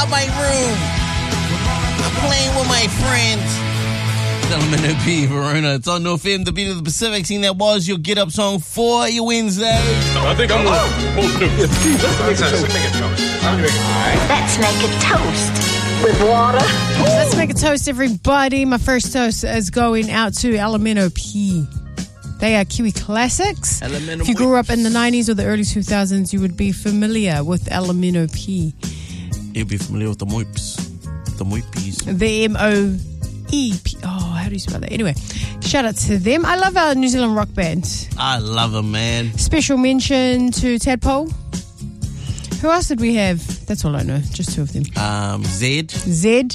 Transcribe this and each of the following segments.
out my room. I'm playing with my friends. Elemento P, Verona. It's on North FM, the beat of the Pacific. Scene. That was your get up song for your Wednesday. I think I'm supposed to. Let's make a toast with water. Let's make a toast, everybody. My first toast is going out to Elemento P. They are Kiwi classics. Elemento If you grew up in the 90s or the early 2000s, you would be familiar with Elemento P. You'd be familiar with the Moips. The Moipies. The M-O-E-P. Oh, how do you spell that? Anyway, shout out to them. I love our New Zealand rock band. I love them, man. Special mention to Tadpole. Who else did we have? That's all I know. Just two of them. Zed. Zed.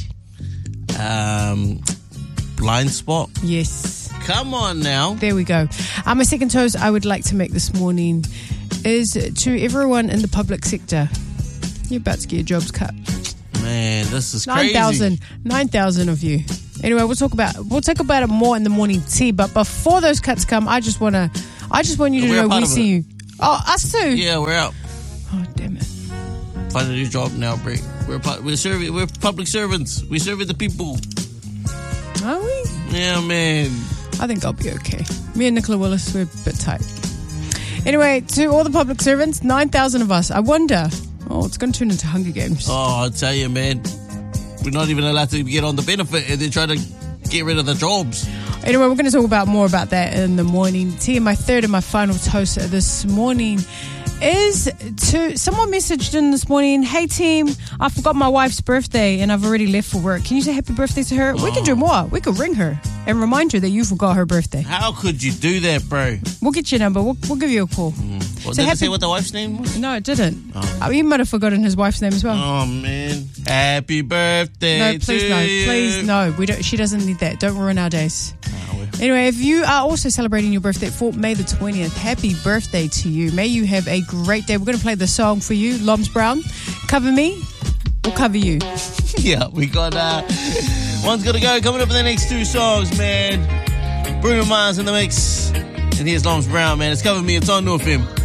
Blind Spot. Yes. Come on now. There we go. My second toast I would like to make this morning is to everyone in the public sector. You're about to get your jobs cut. Man, this is crazy. 9,000 of you. Anyway, we'll talk about it more in the morning tea. But before those cuts come, I just want you to know we see you. Oh, us too. Yeah, we're out. Oh, damn it. Find a new job now, Break. We're public servants. We serve the people. Are we? Yeah, man. I think I'll be okay. Me and Nicola Willis, we're a bit tight. Anyway, to all the public servants, 9,000 of us. I wonder. Oh, it's going to turn into Hunger Games. Oh, I'll tell you, man. We're not even allowed to get on the benefit and they're trying to get rid of the jobs. Anyway, we're going to talk more about that in the morning tea. My third and my final toast this morning is to someone messaged in this morning, hey team, I forgot my wife's birthday and I've already left for work. Can you say happy birthday to her? We can do more. We could ring her and remind her that you forgot her birthday. How could you do that, bro? We'll get your number. We'll give you a call. Well, did it say what the wife's name was? No, it didn't. He might have forgotten his wife's name as well. Oh, man. Happy birthday no, please to no. you. Please no. We don't. She doesn't need that. Don't ruin our days. Anyway, if you are also celebrating your birthday for May the 20th, happy birthday to you. May you have a great day. We're going to play the song for you, Loms Brown. Cover me, we'll cover you. Yeah, we got one's got to go. Coming up in the next two songs, man. Bruno Mars in the mix. And here's Loms Brown, man. It's Cover Me. It's on North FM.